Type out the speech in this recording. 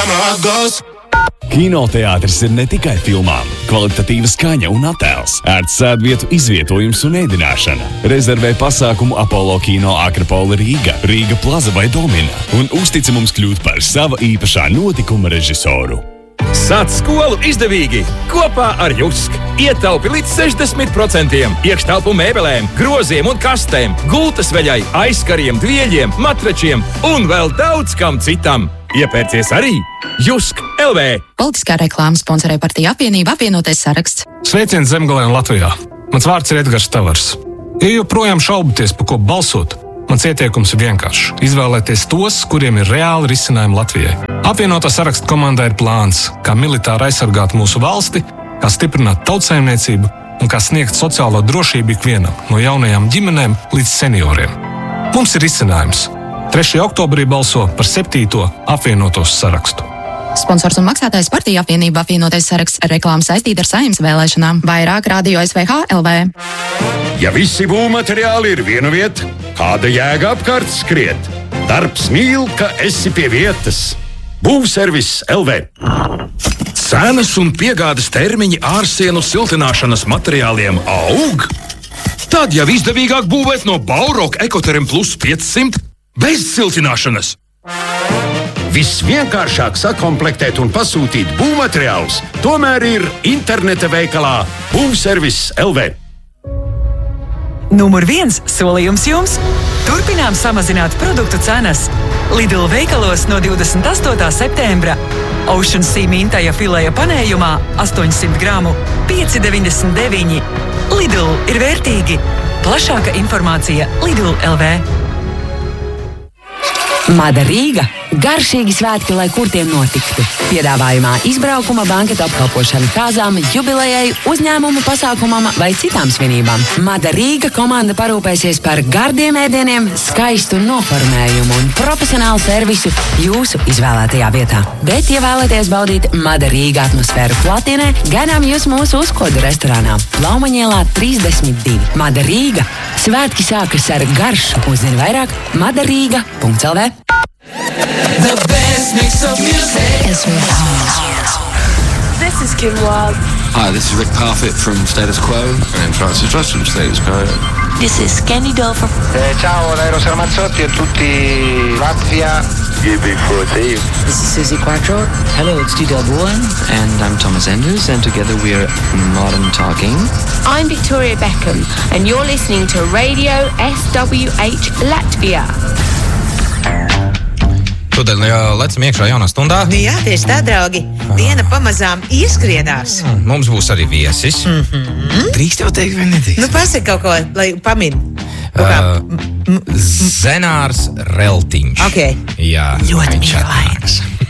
Kinoteātris ir ne tikai filmām, kvalitatīva skaņa un attēls, ērts sēdvietu izvietojums un ēdināšana. Rezervē pasākumu Apollo Kino Akropola Rīga, Rīga Plaza vai Domina un uztici mums kļūt par sava īpašā notikuma režisoru. Sāc skolu izdevīgi kopā ar Jusk. Ietaupi līdz 60% iekštelpu mēbelēm, groziem un kastēm, gultas veļai, aizkariem, dvieļiem, matračiem un vēl daudz kam citam. Iepērcies arī Jusk LV. Politiskā reklāma sponsorē partija apvienība Apvienotais saraksts. Sveiciens Zemgalē un Latvijā. Mans vārds ir Edgars Tavars. Ja joprojām šaubaties, par ko balsot, mans ieteikums ir vienkāršs. Izvēlēties tos, kuriem ir reāli risinājumi Latvijai. Apvienotā saraksta komandā ir plāns, kā militāri aizsargāt mūsu valsti, kā stiprināt tautsaimniecību un kā sniegt sociālo drošību ikvienam, no jaunajām ģimenēm līdz senioriem. Mums ir risinājums. 3. oktobrī balso par 7. apvienotos sarakstu. Sponsors un maksātājs partija apvienība Apvienotais saraksts. Reklāma saistīta ar Saeimas vēlēšanām. Vairāk Radio SVH LV. Ja visi būvmateriāli ir viena vieta, kāda jēga apkārt skriet? Darbs mīl, ka esi pie vietas. Būvservis LV. Cenas un piegādes termiņi ārsienu siltināšanas materiāliem aug? Tad jau izdevīgāk būvēt no Baurock Ekoterm Plus 500 bez siltināšanas. Visvienkāršāk sakomplektēt un pasūtīt būvmateriālus tomēr ir interneta veikalā Būvservis LV. Numur 1 solījums jums. Turpinām samazināt produktu cenas. Lidl veikalos no 28. septembra. Ocean Sea mintaja filēja panējumā 800 gramu 5,99. Lidl ir vērtīgi. Plašāka informācija Lidl LV. Mada Rīga – garšīgi svētki, lai kur tiem notiktu. Piedāvājumā izbraukuma, banketa apkalpošana kāzām, jubilejai, uzņēmumu pasākumam vai citām svinībām. Mada Rīga komanda parūpēsies par gardiem ēdieniem, skaistu noformējumu un profesionālu servisu jūsu izvēlētajā vietā. Bet, ja vēlaties baudīt Mada Rīga atmosfēru klātienē, gaidām jūs mūsu uzkodu restorānā Laumaņielā 32. Mada Rīga – svētki sākas ar garšu. Uzzini vairāk madarīga.lv. The best mix of music. This is Kim Wilde. Hi, this is Rick Parfitt from Status Quo. And Francis Ross from Status Quo. This is Kenny Dover. Ciao, da Eros Ramazzotti e tutti Latvia. UB40. This is Susie Quattro. Hello, it's T-Del Bowen. And I'm Thomas Enders, and together we're Modern Talking. I'm Victoria Beckham, and you're listening to Radio SWH Latvia. Tūdaļ lecam iekšā jaunā stundā. Jā, tieši tā, draugi. Diena pamazām ieskrienās. Mums būs arī viesis. Drīkst jau teikt, vai nedrīkst? Nu, pasaka kaut ko, lai pamin. Zenārs Reltiņš. Ok. Jā, ļoti mīlains.